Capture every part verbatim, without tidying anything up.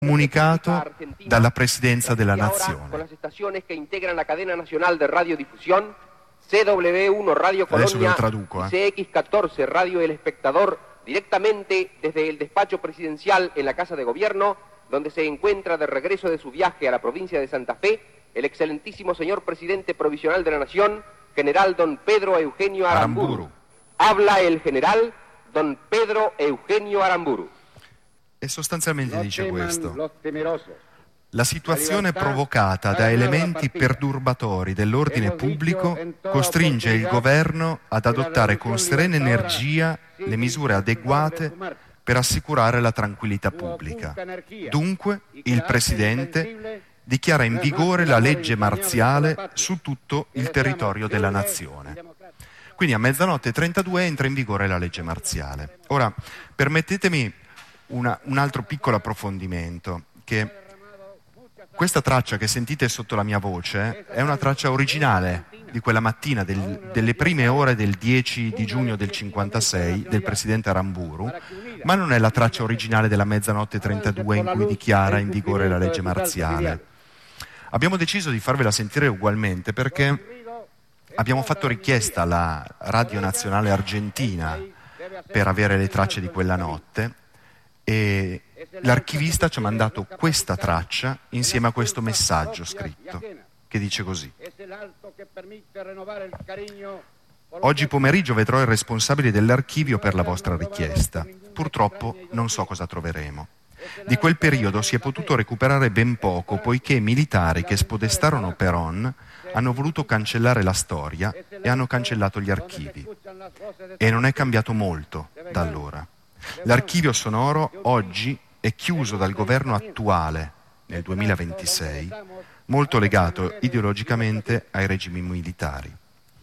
comunicato dalla Presidenza della Nazione. Con las estaciones que integran la cadena nacional de radiodifusión, C W uno Radio Colonia traduco, eh. y C X catorce Radio El Espectador, directamente desde el despacho presidencial en la Casa de Gobierno, donde se encuentra de regreso de su viaje a la provincia de Santa Fe, el excelentísimo señor Presidente Provisional de la Nación, General Don Pedro Eugenio Aramburu. Aramburu. Habla el General Don Pedro Eugenio Aramburu. E sostanzialmente dice questo: la situazione provocata da elementi perturbatori dell'ordine pubblico costringe il governo ad adottare con serena energia le misure adeguate per assicurare la tranquillità pubblica. Dunque, il Presidente dichiara in vigore la legge marziale su tutto il territorio della nazione. Quindi a mezzanotte e trentadue entra in vigore la legge marziale. Ora, permettetemi una, un altro piccolo approfondimento, che questa traccia che sentite sotto la mia voce è una traccia originale di quella mattina, del, delle prime ore del dieci di giugno del cinquantasei, del Presidente Aramburu, ma non è la traccia originale della mezzanotte e trentadue in cui dichiara in vigore la legge marziale. Abbiamo deciso di farvela sentire ugualmente perché abbiamo fatto richiesta alla Radio Nazionale Argentina per avere le tracce di quella notte e l'archivista ci ha mandato questa traccia insieme a questo messaggio scritto che dice così: oggi pomeriggio vedrò il responsabile dell'archivio per la vostra richiesta. Purtroppo non so cosa troveremo. Di quel periodo si è potuto recuperare ben poco, poiché i militari che spodestarono Perón hanno voluto cancellare la storia e hanno cancellato gli archivi. E non è cambiato molto da allora. L'archivio sonoro oggi è chiuso dal governo attuale, nel duemilaventisei, molto legato ideologicamente ai regimi militari.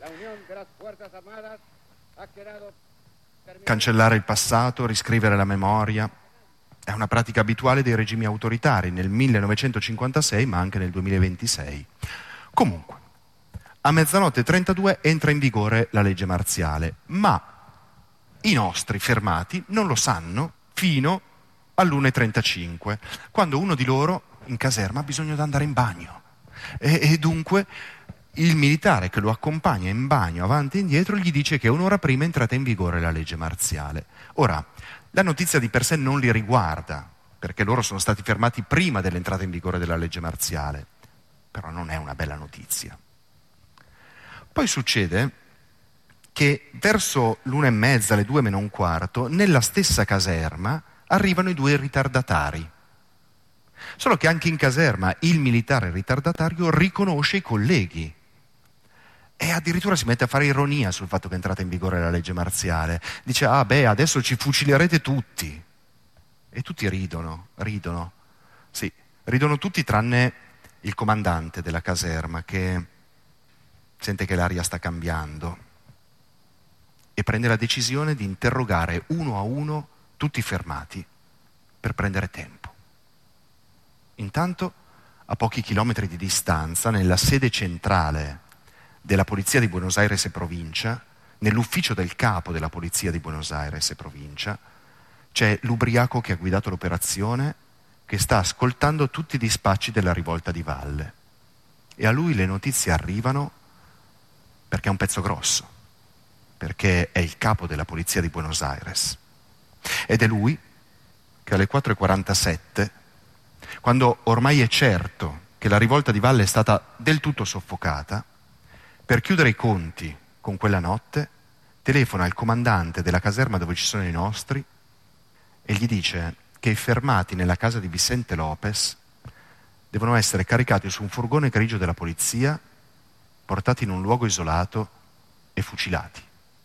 Cancellare il passato, riscrivere la memoria, è una pratica abituale dei regimi autoritari nel millenovecentocinquantasei, ma anche nel duemilaventisei. Comunque, a mezzanotte e trentadue entra in vigore la legge marziale, ma i nostri fermati non lo sanno fino all'una e trentacinque, quando uno di loro in caserma ha bisogno di andare in bagno. E, e dunque il militare che lo accompagna in bagno avanti e indietro gli dice che un'ora prima è entrata in vigore la legge marziale. Ora, la notizia di per sé non li riguarda, perché loro sono stati fermati prima dell'entrata in vigore della legge marziale, però non è una bella notizia. Poi succede che verso l'una e mezza, le due meno un quarto, nella stessa caserma arrivano i due ritardatari. Solo che anche in caserma il militare ritardatario riconosce i colleghi e addirittura si mette a fare ironia sul fatto che è entrata in vigore la legge marziale. Dice: ah beh, adesso ci fucilerete tutti. E tutti ridono, ridono. Sì, ridono tutti tranne il comandante della caserma, che sente che l'aria sta cambiando e prende la decisione di interrogare uno a uno tutti i fermati per prendere tempo. Intanto, a pochi chilometri di distanza, nella sede centrale della Polizia di Buenos Aires e provincia, nell'ufficio del capo della Polizia di Buenos Aires e provincia, c'è l'ubriaco che ha guidato l'operazione, che sta ascoltando tutti i dispacci della rivolta di valle. E a lui le notizie arrivano perché è un pezzo grosso, perché è il capo della Polizia di Buenos Aires. Ed è lui che alle quattro e quarantasette, quando ormai è certo che la rivolta di valle è stata del tutto soffocata, per chiudere i conti con quella notte, telefona al comandante della caserma dove ci sono i nostri e gli dice che i fermati nella casa di Vicente Lopez devono essere caricati su un furgone grigio della polizia, portati in un luogo isolato e fucilati.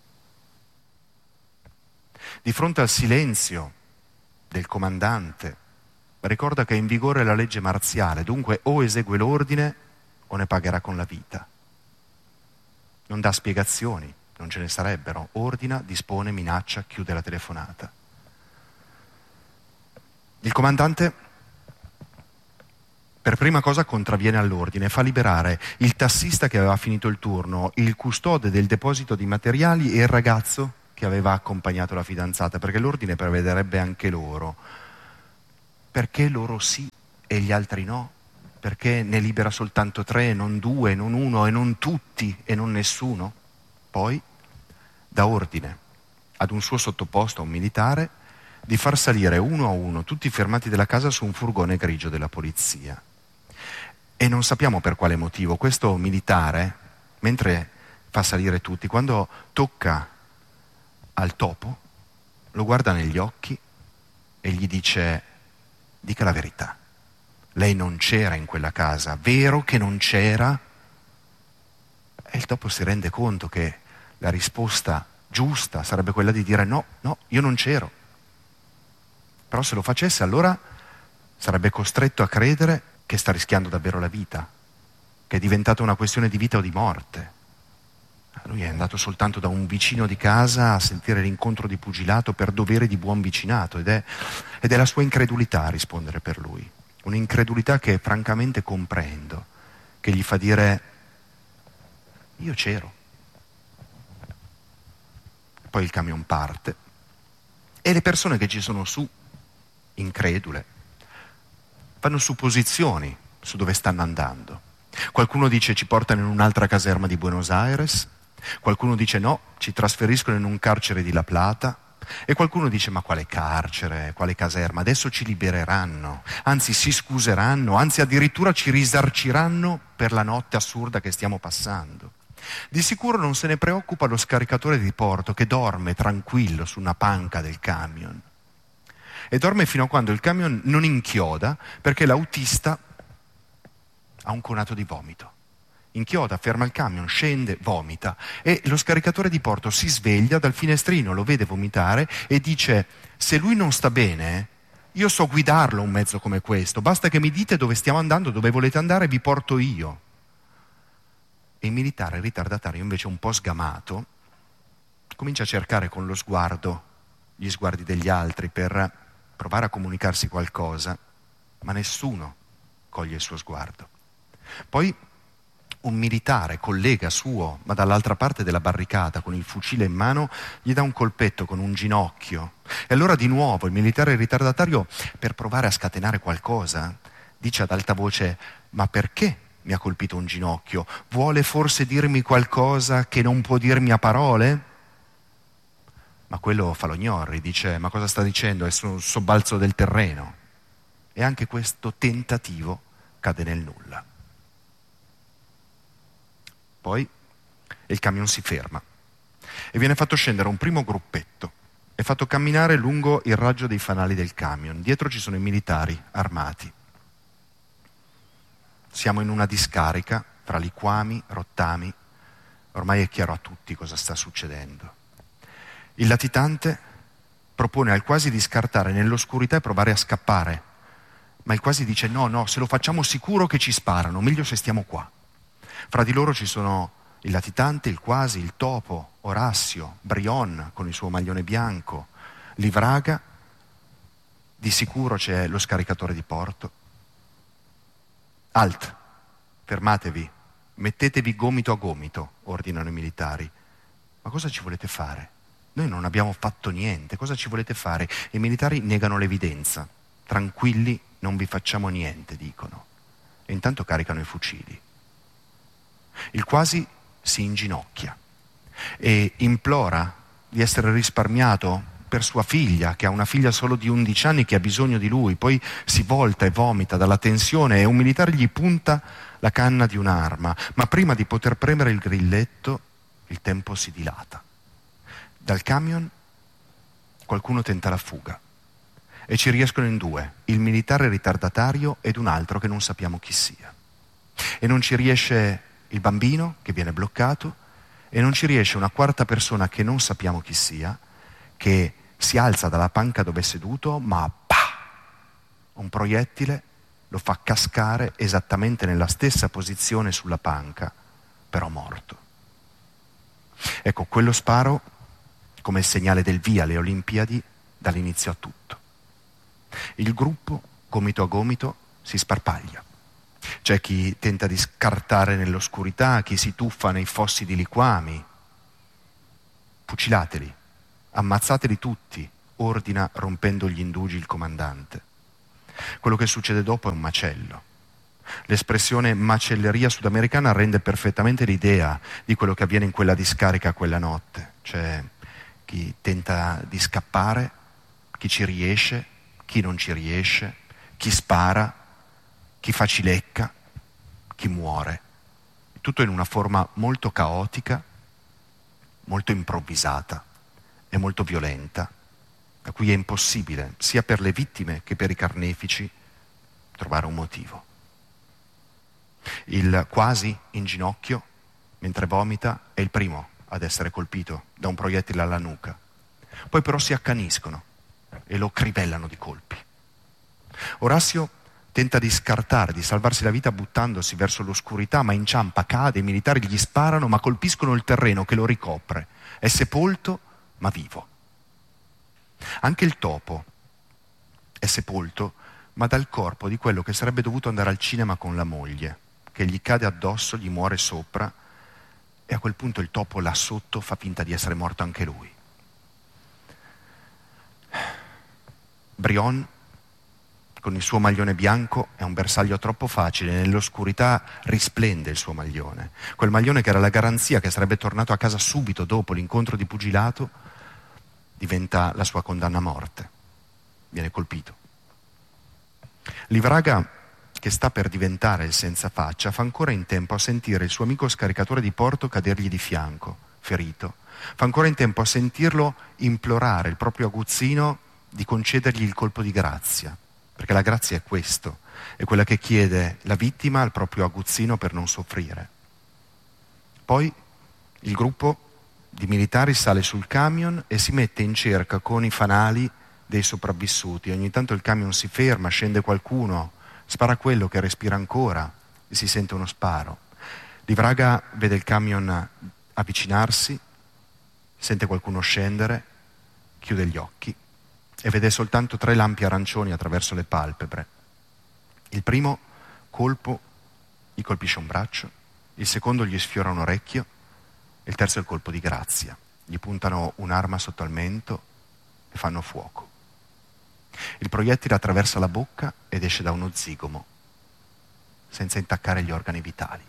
Di fronte al silenzio del comandante, ricorda che è in vigore la legge marziale, dunque o esegue l'ordine o ne pagherà con la vita. Non dà spiegazioni, non ce ne sarebbero. Ordina, dispone, minaccia, chiude la telefonata. Il comandante per prima cosa contravviene all'ordine, fa liberare il tassista che aveva finito il turno, il custode del deposito di materiali e il ragazzo che aveva accompagnato la fidanzata, perché l'ordine prevederebbe anche loro. perché loro sì e gli altri no? Perché ne libera soltanto tre, non due, non uno e non tutti e non nessuno? Poi dà ordine ad un suo sottoposto, a un militare, di far salire uno a uno tutti i fermati della casa su un furgone grigio della polizia. E non sappiamo per quale motivo questo militare, mentre fa salire tutti, quando tocca al topo, lo guarda negli occhi e gli dice: dica la verità, lei non c'era in quella casa, vero che non c'era? E il topo si rende conto che la risposta giusta sarebbe quella di dire no, no, io non c'ero. Però se lo facesse allora sarebbe costretto a credere che sta rischiando davvero la vita, che è diventata una questione di vita o di morte. Lui è andato soltanto da un vicino di casa a sentire l'incontro di pugilato per dovere di buon vicinato ed è, ed è la sua incredulità a rispondere per lui. Un'incredulità che francamente comprendo, che gli fa dire: io c'ero. Poi il camion parte e le persone che ci sono su, incredule, fanno supposizioni su dove stanno andando. Qualcuno dice ci portano in un'altra caserma di Buenos Aires, qualcuno dice no, ci trasferiscono in un carcere di La Plata, e qualcuno dice ma quale carcere, quale caserma, adesso ci libereranno, anzi si scuseranno, anzi addirittura ci risarciranno per la notte assurda che stiamo passando. Di sicuro non se ne preoccupa lo scaricatore di porto che dorme tranquillo su una panca del camion. E dorme fino a quando il camion non inchioda perché l'autista ha un conato di vomito. Inchioda, ferma il camion, scende, vomita e lo scaricatore di porto si sveglia dal finestrino, lo vede vomitare e dice: se lui non sta bene, io so guidarlo un mezzo come questo, basta che mi dite dove stiamo andando, dove volete andare, vi porto io. E il militare ritardatario, invece un po' sgamato, comincia a cercare con lo sguardo gli sguardi degli altri per provare a comunicarsi qualcosa, ma nessuno coglie il suo sguardo. Poi un militare, collega suo, ma dall'altra parte della barricata, con il fucile in mano, gli dà un colpetto con un ginocchio. E allora di nuovo il militare ritardatario, per provare a scatenare qualcosa, dice ad alta voce: ma perché mi ha colpito un ginocchio? Vuole forse dirmi qualcosa che non può dirmi a parole? Ma quello fa lo gnorri, dice: ma cosa sta dicendo? È un sobbalzo del terreno. E anche questo tentativo cade nel nulla. Poi il camion si ferma e viene fatto scendere un primo gruppetto e fatto camminare lungo il raggio dei fanali del camion. Dietro ci sono i militari armati. Siamo in una discarica tra liquami, rottami. Ormai è chiaro a tutti cosa sta succedendo. Il latitante propone al quasi di scartare nell'oscurità e provare a scappare, ma il quasi dice: no, no, se lo facciamo sicuro che ci sparano, meglio se stiamo qua. Fra di loro ci sono il latitante, il quasi, il topo, Orazio, Brion con il suo maglione bianco, Livraga, di sicuro c'è lo scaricatore di porto. Alt, fermatevi, mettetevi gomito a gomito, ordinano i militari. Ma cosa ci volete fare? Noi non abbiamo fatto niente, cosa ci volete fare? I militari negano l'evidenza. Tranquilli, non vi facciamo niente, dicono. E intanto caricano i fucili. Il quasi si inginocchia e implora di essere risparmiato per sua figlia, che ha una figlia solo di undici anni che ha bisogno di lui. Poi si volta e vomita dalla tensione e un militare gli punta la canna di un'arma, ma prima di poter premere il grilletto il tempo si dilata. Dal camion qualcuno tenta la fuga e ci riescono in due, il militare ritardatario ed un altro che non sappiamo chi sia. E non ci riesce il bambino che viene bloccato e non ci riesce una quarta persona che non sappiamo chi sia, che si alza dalla panca dove è seduto, ma pah, un proiettile lo fa cascare esattamente nella stessa posizione sulla panca, però morto. Ecco, quello sparo come il segnale del via alle Olimpiadi dall'inizio a tutto. Il gruppo, gomito a gomito, si sparpaglia. C'è chi tenta di scartare nell'oscurità, chi si tuffa nei fossi di liquami. Fucilateli, ammazzateli tutti, ordina rompendo gli indugi il comandante. Quello che succede dopo è un macello. L'espressione macelleria sudamericana rende perfettamente l'idea di quello che avviene in quella discarica quella notte. C'è chi tenta di scappare, chi ci riesce, chi non ci riesce, chi spara, chi fa cilecca, chi muore. Tutto in una forma molto caotica, molto improvvisata e molto violenta, a cui è impossibile, sia per le vittime che per i carnefici, trovare un motivo. Il quasi in ginocchio, mentre vomita, è il primo ad essere colpito da un proiettile alla nuca. Poi però si accaniscono e lo crivellano di colpi. Orazio tenta di scartare, di salvarsi la vita buttandosi verso l'oscurità, ma inciampa, cade, i militari gli sparano, ma colpiscono il terreno che lo ricopre. È sepolto, ma vivo. Anche il topo è sepolto, ma dal corpo di quello che sarebbe dovuto andare al cinema con la moglie, che gli cade addosso, gli muore sopra, e a quel punto il topo là sotto fa finta di essere morto anche lui. Brion, con il suo maglione bianco, è un bersaglio troppo facile, nell'oscurità risplende il suo maglione. Quel maglione che era la garanzia che sarebbe tornato a casa subito dopo l'incontro di pugilato, diventa la sua condanna a morte. Viene colpito. Livraga, che sta per diventare il senza faccia, fa ancora in tempo a sentire il suo amico scaricatore di porto cadergli di fianco, ferito. Fa ancora in tempo a sentirlo implorare il proprio aguzzino di concedergli il colpo di grazia. Perché la grazia è questo, è quella che chiede la vittima al proprio aguzzino per non soffrire. Poi il gruppo di militari sale sul camion e si mette in cerca con i fanali dei sopravvissuti. Ogni tanto il camion si ferma, scende qualcuno, spara quello che respira ancora e si sente uno sparo. Livraga vede il camion avvicinarsi, sente qualcuno scendere, chiude gli occhi e vede soltanto tre lampi arancioni attraverso le palpebre. Il primo colpo gli colpisce un braccio, il secondo gli sfiora un orecchio, il terzo è il colpo di grazia. Gli puntano un'arma sotto al mento e fanno fuoco. Il proiettile attraversa la bocca ed esce da uno zigomo, senza intaccare gli organi vitali.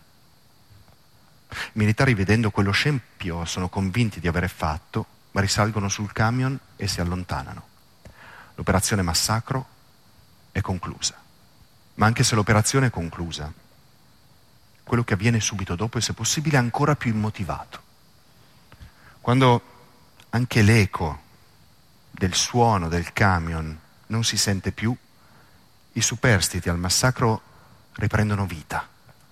I militari, vedendo quello scempio, sono convinti di avere fatto, ma risalgono sul camion e si allontanano. L'operazione massacro è conclusa. Ma anche se l'operazione è conclusa, quello che avviene subito dopo è, se possibile, ancora più immotivato. Quando anche l'eco del suono del camion non si sente più, i superstiti al massacro riprendono vita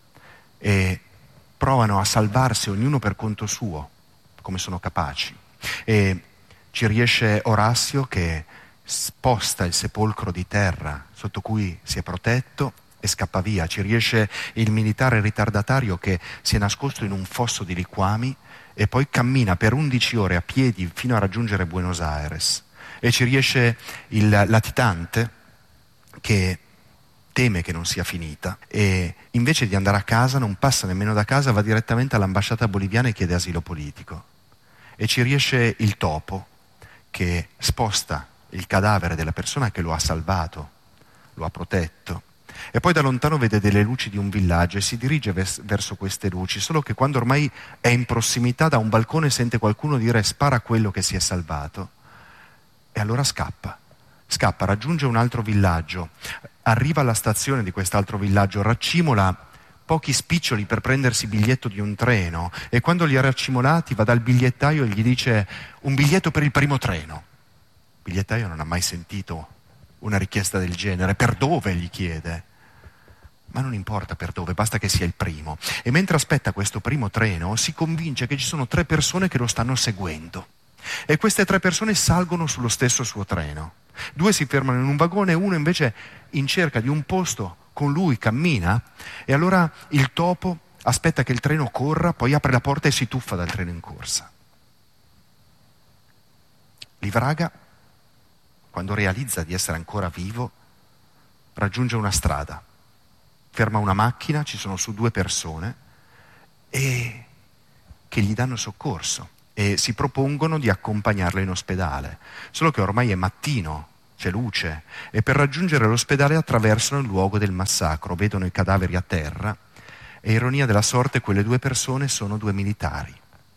e provano a salvarsi ognuno per conto suo, come sono capaci. E ci riesce Orazio, che sposta il sepolcro di terra sotto cui si è protetto e scappa via. Ci riesce il militare ritardatario che si è nascosto in un fosso di liquami e poi cammina per undici ore a piedi fino a raggiungere Buenos Aires. E ci riesce il latitante che teme che non sia finita e invece di andare a casa, non passa nemmeno da casa, va direttamente all'ambasciata boliviana e chiede asilo politico. E ci riesce il topo che sposta il cadavere della persona che lo ha salvato, lo ha protetto, e poi da lontano vede delle luci di un villaggio e si dirige vers- verso queste luci, solo che quando ormai è in prossimità, da un balcone sente qualcuno dire: spara a quello che si è salvato. E allora scappa, scappa, raggiunge un altro villaggio, arriva alla stazione di quest'altro villaggio, raccimola pochi spiccioli per prendersi biglietto di un treno e quando li ha raccimolati va dal bigliettaio e gli dice: un biglietto per il primo treno. Il bigliettaio non ha mai sentito una richiesta del genere. Per dove? Gli chiede. Ma non importa per dove, basta che sia il primo. E mentre aspetta questo primo treno si convince che ci sono tre persone che lo stanno seguendo. E queste tre persone salgono sullo stesso suo treno. Due si fermano in un vagone e uno invece, in cerca di un posto, con lui cammina. E allora il topo aspetta che il treno corra, poi apre la porta e si tuffa dal treno in corsa. Livraga, quando realizza di essere ancora vivo, raggiunge una strada, ferma una macchina, ci sono su due persone e che gli danno soccorso e si propongono di accompagnarlo in ospedale. Solo che ormai è mattino, c'è luce, e per raggiungere l'ospedale attraversano il luogo del massacro, vedono i cadaveri a terra e, ironia della sorte, quelle due persone sono due militari.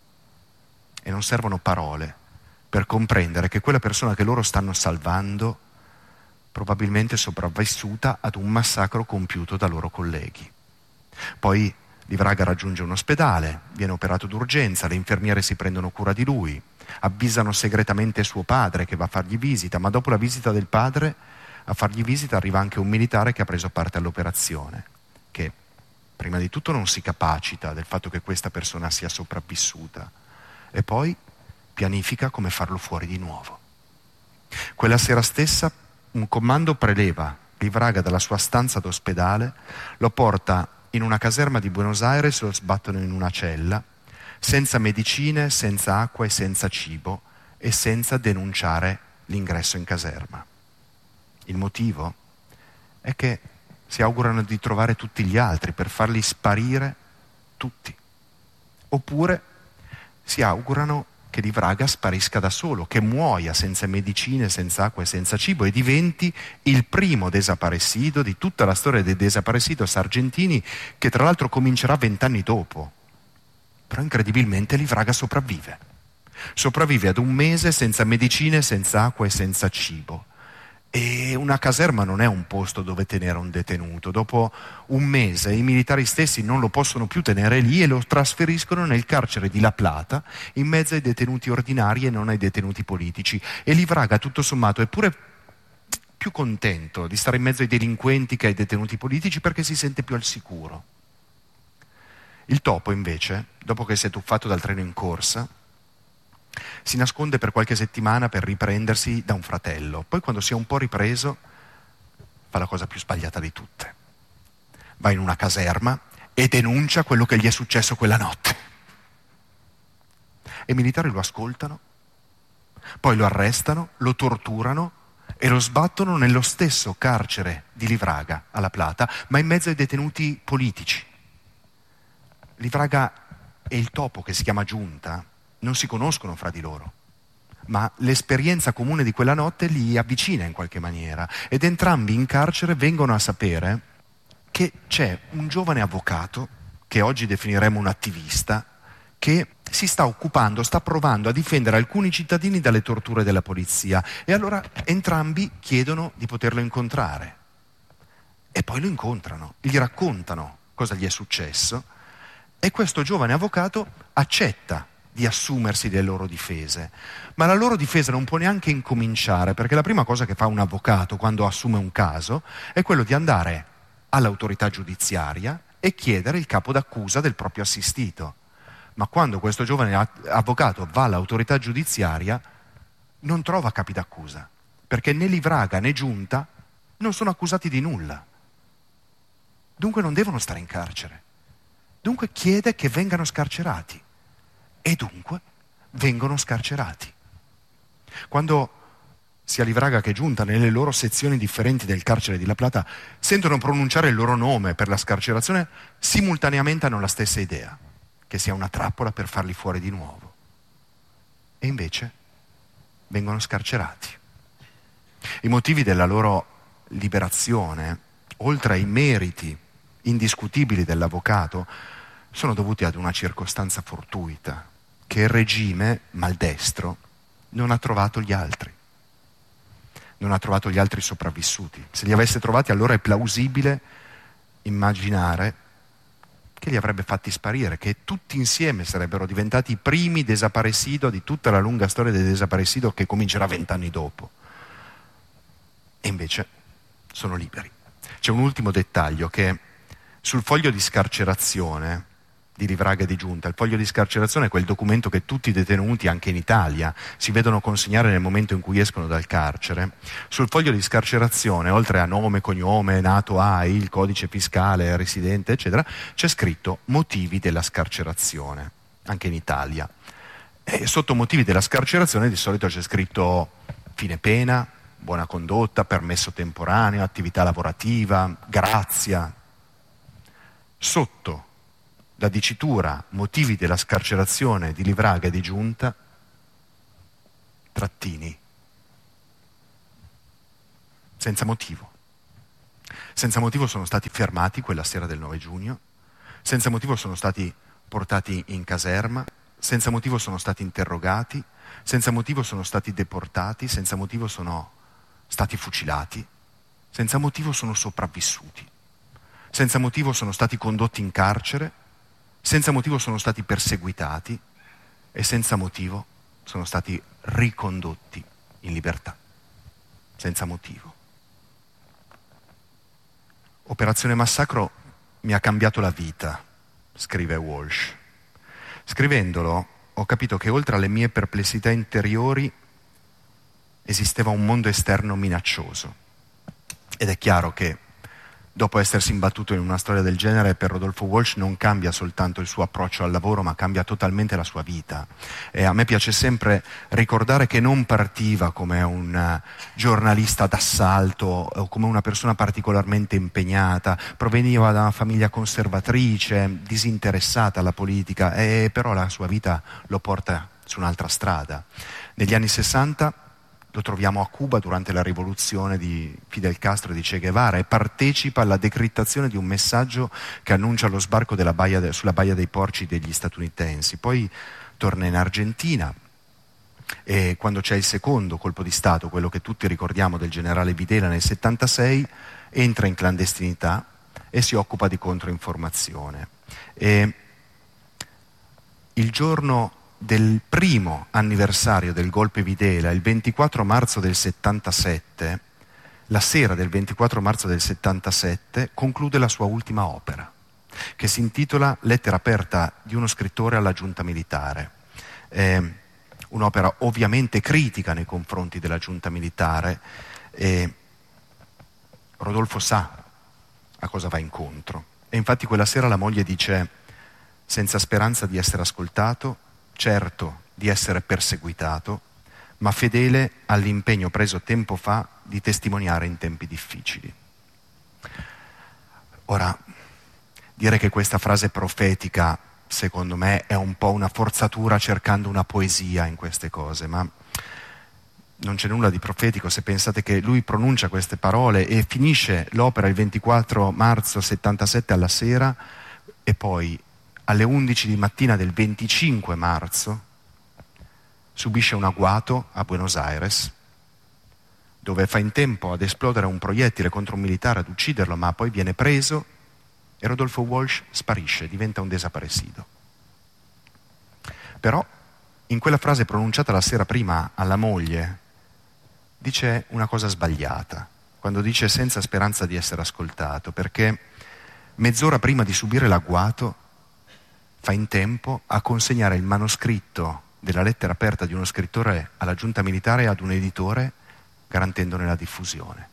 E non servono parole per comprendere che quella persona che loro stanno salvando probabilmente è sopravvissuta ad un massacro compiuto da loro colleghi. Poi Livraga raggiunge un ospedale, viene operato d'urgenza, le infermiere si prendono cura di lui, avvisano segretamente suo padre che va a fargli visita, ma dopo la visita del padre a fargli visita arriva anche un militare che ha preso parte all'operazione, che prima di tutto non si capacita del fatto che questa persona sia sopravvissuta e poi pianifica come farlo fuori di nuovo. Quella sera stessa un comando preleva Livraga dalla sua stanza d'ospedale, lo porta in una caserma di Buenos Aires, lo sbattono in una cella, senza medicine, senza acqua e senza cibo, e senza denunciare l'ingresso in caserma. Il motivo è che si augurano di trovare tutti gli altri per farli sparire tutti. Oppure si augurano che Livraga sparisca da solo, che muoia senza medicine, senza acqua e senza cibo e diventi il primo desaparecido di tutta la storia dei desaparecidos argentini, che tra l'altro comincerà vent'anni dopo. Però incredibilmente Livraga sopravvive. Sopravvive ad un mese senza medicine, senza acqua e senza cibo. E una caserma non è un posto dove tenere un detenuto. Dopo un mese i militari stessi non lo possono più tenere lì e lo trasferiscono nel carcere di La Plata, in mezzo ai detenuti ordinari e non ai detenuti politici. E Livraga, tutto sommato, è pure più contento di stare in mezzo ai delinquenti che ai detenuti politici, perché si sente più al sicuro. Il topo, invece, dopo che si è tuffato dal treno in corsa, si nasconde per qualche settimana per riprendersi da un fratello. Poi, quando si è un po' ripreso, fa la cosa più sbagliata di tutte. Va in una caserma e denuncia quello che gli è successo quella notte. E i militari lo ascoltano, poi lo arrestano, lo torturano e lo sbattono nello stesso carcere di Livraga, a La Plata, ma in mezzo ai detenuti politici. Livraga e il topo, che si chiama Giunta, non si conoscono fra di loro, ma l'esperienza comune di quella notte li avvicina in qualche maniera, ed entrambi in carcere vengono a sapere che c'è un giovane avvocato, che oggi definiremo un attivista, che si sta occupando, sta provando a difendere alcuni cittadini dalle torture della polizia, e allora entrambi chiedono di poterlo incontrare. E poi lo incontrano, gli raccontano cosa gli è successo, e questo giovane avvocato accetta di assumersi le loro difese. Ma la loro difesa non può neanche incominciare, perché la prima cosa che fa un avvocato quando assume un caso è quello di andare all'autorità giudiziaria e chiedere il capo d'accusa del proprio assistito. Ma quando questo giovane avvocato va all'autorità giudiziaria non trova capi d'accusa, perché né Livraga né Giunta non sono accusati di nulla. Dunque non devono stare in carcere. Dunque chiede che vengano scarcerati. E dunque vengono scarcerati. Quando sia Livraga che Giunta, nelle loro sezioni differenti del carcere di La Plata, sentono pronunciare il loro nome per la scarcerazione, simultaneamente hanno la stessa idea, che sia una trappola per farli fuori di nuovo. E invece vengono scarcerati. I motivi della loro liberazione, oltre ai meriti indiscutibili dell'avvocato, sono dovuti ad una circostanza fortuita, che il regime maldestro non ha trovato gli altri. Non ha trovato gli altri sopravvissuti. Se li avesse trovati, allora è plausibile immaginare che li avrebbe fatti sparire, che tutti insieme sarebbero diventati i primi desaparecido di tutta la lunga storia dei desaparecido che comincerà vent'anni dopo. E invece sono liberi. C'è un ultimo dettaglio, che sul foglio di scarcerazione di Livraga e di Giunta, il foglio di scarcerazione è quel documento che tutti i detenuti, anche in Italia, si vedono consegnare nel momento in cui escono dal carcere. Sul foglio di scarcerazione, oltre a nome, cognome, nato a, il codice fiscale, residente, eccetera, c'è scritto motivi della scarcerazione, anche in Italia. E sotto motivi della scarcerazione di solito c'è scritto fine pena, buona condotta, permesso temporaneo, attività lavorativa, grazia. Sotto la dicitura motivi della scarcerazione di Livraga e di Giunta, trattini. senza motivo. Senza motivo sono stati fermati quella sera del nove giugno, senza motivo sono stati portati in caserma, senza motivo sono stati interrogati, senza motivo sono stati deportati, senza motivo sono stati fucilati, senza motivo sono sopravvissuti, senza motivo sono stati condotti in carcere, senza motivo sono stati perseguitati e senza motivo sono stati ricondotti in libertà. Senza motivo. Operazione Massacro mi ha cambiato la vita, scrive Walsh. Scrivendolo ho capito che oltre alle mie perplessità interiori esisteva un mondo esterno minaccioso. Ed è chiaro che dopo essersi imbattuto in una storia del genere, per Rodolfo Walsh non cambia soltanto il suo approccio al lavoro, ma cambia totalmente la sua vita. E a me piace sempre ricordare che non partiva come un giornalista d'assalto o come una persona particolarmente impegnata, proveniva da una famiglia conservatrice, disinteressata alla politica, e però la sua vita lo porta su un'altra strada. Negli anni sessanta lo troviamo a Cuba durante la rivoluzione di Fidel Castro e di Che Guevara e partecipa alla decrittazione di un messaggio che annuncia lo sbarco della baia de, sulla Baia dei Porci degli statunitensi. Poi torna in Argentina e quando c'è il secondo colpo di Stato, quello che tutti ricordiamo del generale Videla nel settantasei, entra in clandestinità e si occupa di controinformazione. E il giorno del primo anniversario del golpe Videla, il ventiquattro marzo del settantasette, la sera del ventiquattro marzo del settantasette, conclude la sua ultima opera, che si intitola Lettera aperta di uno scrittore alla giunta militare. Eh, un'opera ovviamente critica nei confronti della giunta militare. Eh, Rodolfo sa a cosa va incontro. E infatti quella sera la moglie dice: senza speranza di essere ascoltato, certo di essere perseguitato, ma fedele all'impegno preso tempo fa di testimoniare in tempi difficili. Ora, dire che questa frase profetica, secondo me, è un po' una forzatura cercando una poesia in queste cose, ma non c'è nulla di profetico se pensate che lui pronuncia queste parole e finisce l'opera il ventiquattro marzo settantasette alla sera e poi alle undici di mattina del venticinque marzo subisce un agguato a Buenos Aires, dove fa in tempo ad esplodere un proiettile contro un militare, ad ucciderlo, ma poi viene preso e Rodolfo Walsh sparisce, diventa un desaparecido. Però in quella frase pronunciata la sera prima alla moglie dice una cosa sbagliata, quando dice senza speranza di essere ascoltato, perché mezz'ora prima di subire l'agguato fa in tempo a consegnare il manoscritto della lettera aperta di uno scrittore alla giunta militare ad un editore, garantendone la diffusione.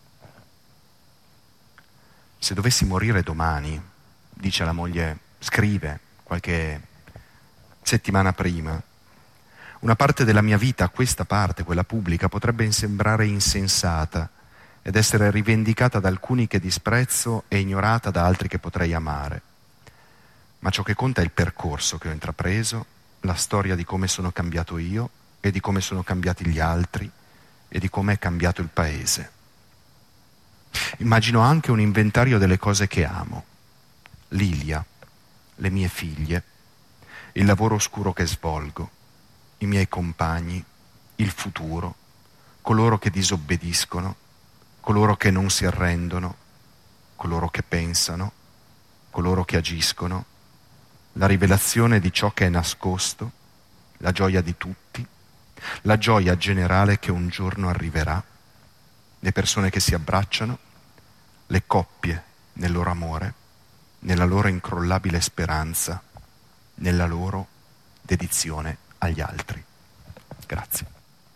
Se dovessi morire domani, dice la moglie, scrive qualche settimana prima, una parte della mia vita, questa parte, quella pubblica, potrebbe sembrare insensata ed essere rivendicata da alcuni che disprezzo e ignorata da altri che potrei amare. Ma ciò che conta è il percorso che ho intrapreso, la storia di come sono cambiato io e di come sono cambiati gli altri e di come è cambiato il paese. Immagino anche un inventario delle cose che amo. Lilia, le mie figlie, il lavoro oscuro che svolgo, i miei compagni, il futuro, coloro che disobbediscono, coloro che non si arrendono, coloro che pensano, coloro che agiscono, la rivelazione di ciò che è nascosto, la gioia di tutti, la gioia generale che un giorno arriverà, le persone che si abbracciano, le coppie nel loro amore, nella loro incrollabile speranza, nella loro dedizione agli altri. Grazie.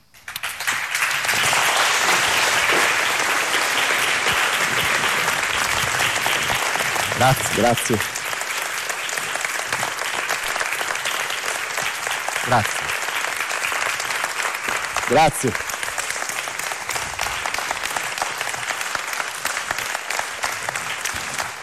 Grazie, grazie. Grazie. Grazie.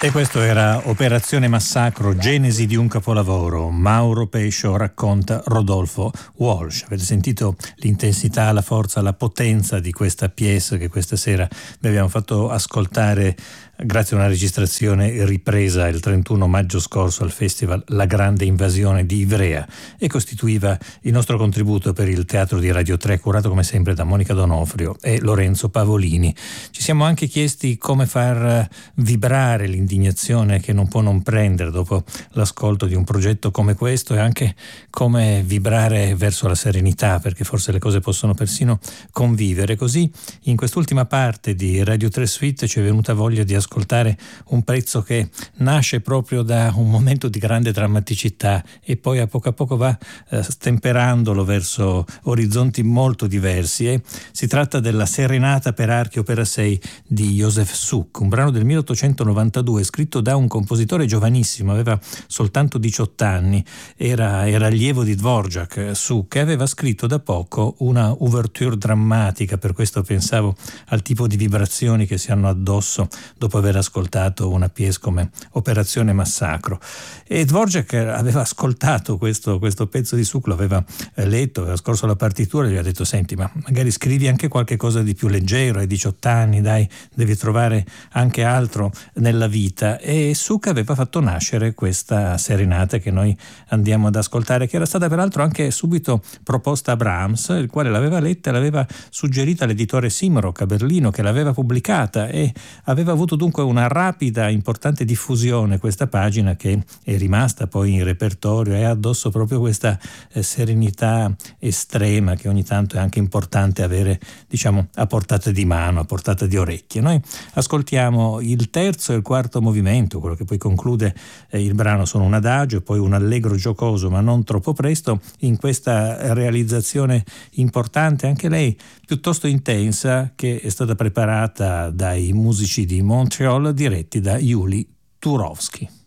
E questo era Operazione Massacro, genesi di un capolavoro. Mauro Pescio racconta Rodolfo Walsh. Avete sentito l'intensità, la forza, la potenza di questa pièce che questa sera vi abbiamo fatto ascoltare grazie a una registrazione ripresa il trentuno maggio scorso al festival La Grande Invasione di Ivrea, e costituiva il nostro contributo per il Teatro di Radio tre, curato come sempre da Monica Donofrio e Lorenzo Pavolini. Ci siamo anche chiesti come far vibrare l'indignazione che non può non prendere dopo l'ascolto di un progetto come questo, e anche come vibrare verso la serenità, perché forse le cose possono persino convivere. Così in quest'ultima parte di Radio tre Suite ci è venuta voglia di ascoltare un pezzo che nasce proprio da un momento di grande drammaticità e poi a poco a poco va eh, stemperandolo verso orizzonti molto diversi, e si tratta della Serenata per archi opera sei di Józef Suk, un brano del milleottocentonovantadue scritto da un compositore giovanissimo, aveva soltanto diciotto anni, era, era allievo di Dvorak. Suk, che aveva scritto da poco una ouverture drammatica, per questo pensavo al tipo di vibrazioni che si hanno addosso dopo aver ascoltato una pièce come Operazione Massacro. E Dvorak aveva ascoltato questo, questo pezzo di Suk, lo aveva eh, letto, aveva scorso la partitura e gli ha detto: senti, ma magari scrivi anche qualche cosa di più leggero, hai diciotto anni, dai, devi trovare anche altro nella vita. E Suk aveva fatto nascere questa serenata che noi andiamo ad ascoltare, che era stata peraltro anche subito proposta a Brahms, il quale l'aveva letta e l'aveva suggerita all'editore Simrock a Berlino, che l'aveva pubblicata, e aveva avuto dunque una rapida, importante diffusione questa pagina, che è rimasta poi in repertorio e ha addosso proprio questa eh, serenità estrema che ogni tanto è anche importante avere, diciamo, a portata di mano, a portata di orecchie. Noi ascoltiamo il terzo e il quarto movimento, quello che poi conclude eh, il brano. Sono un adagio e poi un allegro giocoso, ma non troppo presto, in questa realizzazione importante, anche lei piuttosto intensa, che è stata preparata dai musici di Montreal diretti da Yuli Turovsky.